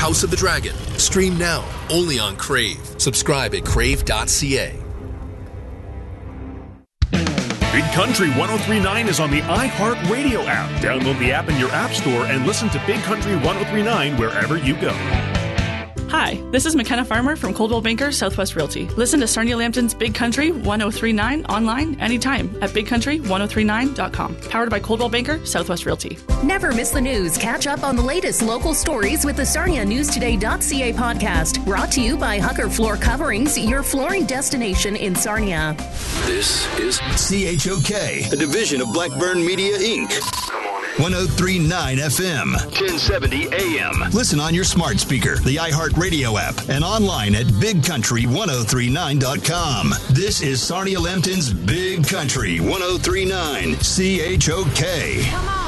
House of the Dragon. Stream now, only on Crave. Subscribe at crave.ca. Big Country 103.9 is on the iHeartRadio app. Download the app in your app store and listen to Big Country 103.9 wherever you go. Hi, this is McKenna Farmer from Coldwell Banker Southwest Realty. Listen to Sarnia Lambton's Big Country 103.9 online anytime at bigcountry1039.com. Powered by Coldwell Banker Southwest Realty. Never miss the news. Catch up on the latest local stories with the SarniaNewsToday.ca podcast. Brought to you by Hucker Floor Coverings, your flooring destination in Sarnia. This is CHOK, a division of Blackburn Media, Inc. 103.9 FM, 1070 AM. Listen on your smart speaker, the iHeartRadio app, and online at bigcountry1039.com. This is Sarnia Lambton's Big Country 103.9 CHOK. Come on.